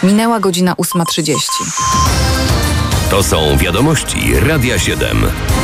Minęła godzina 8:30. To są wiadomości Radia 7.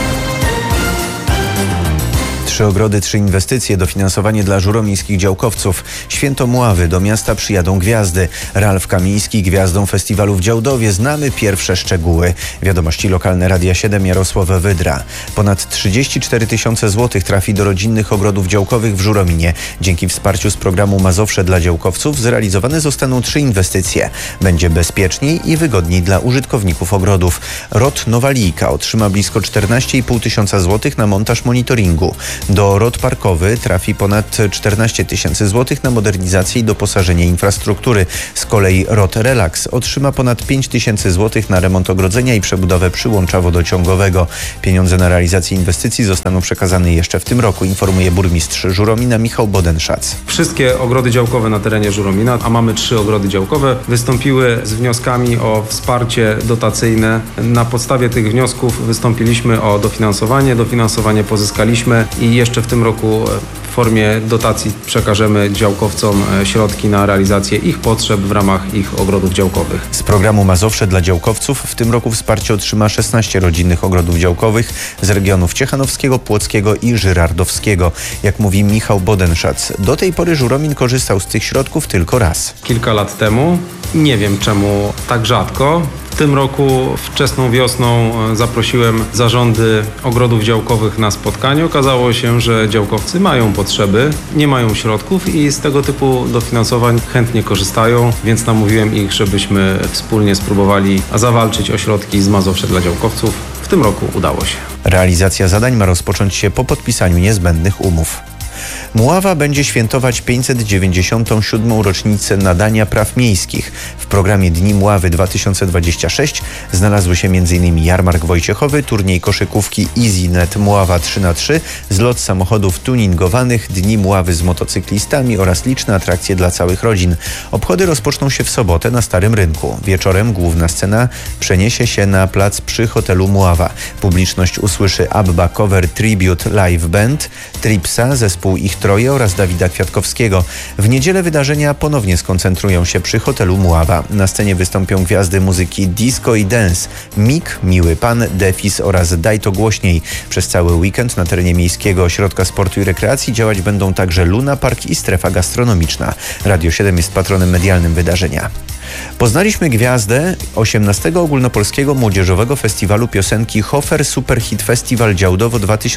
3 ogrody, 3 inwestycje, dofinansowanie dla żuromińskich działkowców. Święto Mławy, do miasta przyjadą gwiazdy. Ralf Kamiński gwiazdą festiwalu w Działdowie. Znamy pierwsze szczegóły. Wiadomości lokalne Radia 7, Jarosław Wydra. Ponad 34 000 złotych trafi do rodzinnych ogrodów działkowych w Żurominie. Dzięki wsparciu z programu Mazowsze dla działkowców zrealizowane zostaną 3 inwestycje. Będzie bezpieczniej i wygodniej dla użytkowników ogrodów. ROT Nowalijka otrzyma blisko 14 500 złotych na montaż monitoringu. Do ROT Parkowy trafi ponad 14 000 złotych na modernizację i doposażenie infrastruktury. Z kolei ROT Relax otrzyma ponad 5 000 złotych na remont ogrodzenia i przebudowę przyłącza wodociągowego. Pieniądze na realizację inwestycji zostaną przekazane jeszcze w tym roku, informuje burmistrz Żuromina Michał Bodenszac. Wszystkie ogrody działkowe na terenie Żuromina, a mamy 3 ogrody działkowe, wystąpiły z wnioskami o wsparcie dotacyjne. Na podstawie tych wniosków wystąpiliśmy o dofinansowanie. Dofinansowanie pozyskaliśmy i jeszcze w tym roku w formie dotacji przekażemy działkowcom środki na realizację ich potrzeb w ramach ich ogrodów działkowych. Z programu Mazowsze dla działkowców w tym roku wsparcie otrzyma 16 rodzinnych ogrodów działkowych z regionów ciechanowskiego, płockiego i żyrardowskiego. Jak mówi Michał Bodenszac, do tej pory Żuromin korzystał z tych środków tylko raz. Kilka lat temu, nie wiem czemu tak rzadko, w tym roku wczesną wiosną zaprosiłem zarządy ogrodów działkowych na spotkanie. Okazało się, że działkowcy mają potrzeby, nie mają środków i z tego typu dofinansowań chętnie korzystają, więc namówiłem ich, żebyśmy wspólnie spróbowali zawalczyć o środki z Mazowsze dla działkowców. W tym roku udało się. Realizacja zadań ma rozpocząć się po podpisaniu niezbędnych umów. Mława będzie świętować 597. rocznicę nadania praw miejskich. W programie Dni Mławy 2026 znalazły się m.in. jarmark wojciechowy, turniej koszykówki EasyNet Mława 3x3, zlot samochodów tuningowanych, Dni Mławy z motocyklistami oraz liczne atrakcje dla całych rodzin. Obchody rozpoczną się w sobotę na Starym Rynku. Wieczorem główna scena przeniesie się na plac przy hotelu Mława. Publiczność usłyszy Abba Cover Tribute Live Band, Tripsa, zespół Ich Troje oraz Dawida Kwiatkowskiego. W niedzielę wydarzenia ponownie skoncentrują się przy hotelu Mława. Na scenie wystąpią gwiazdy muzyki disco i dance, Mik, Miły Pan, Defis oraz Daj to głośniej. Przez cały weekend na terenie Miejskiego Ośrodka Sportu i Rekreacji działać będą także Luna Park i strefa gastronomiczna. Radio 7 jest patronem medialnym wydarzenia. Poznaliśmy gwiazdę 18. Ogólnopolskiego Młodzieżowego Festiwalu Piosenki Hofer Superhit Festival Działdowo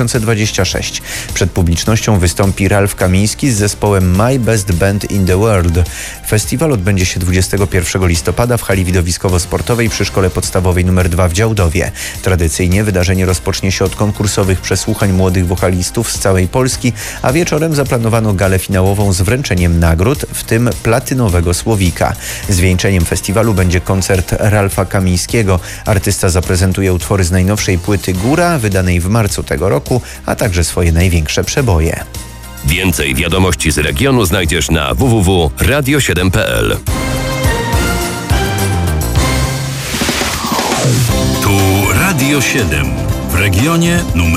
2026. Przed publicznością wystąpi Ralf Kamiński z zespołem My Best Band in the World. Festiwal odbędzie się 21 listopada w hali widowiskowo-sportowej przy Szkole Podstawowej nr 2 w Działdowie. Tradycyjnie wydarzenie rozpocznie się od konkursowych przesłuchań młodych wokalistów z całej Polski, a wieczorem zaplanowano galę finałową z wręczeniem nagród, w tym platynowego słowika. Zwieńczeniem festiwalu będzie koncert Ralfa Kamińskiego. Artysta zaprezentuje utwory z najnowszej płyty Góra, wydanej w marcu tego roku, a także swoje największe przeboje. Więcej wiadomości z regionu znajdziesz na www.radio7.pl. Tu Radio 7 w regionie numer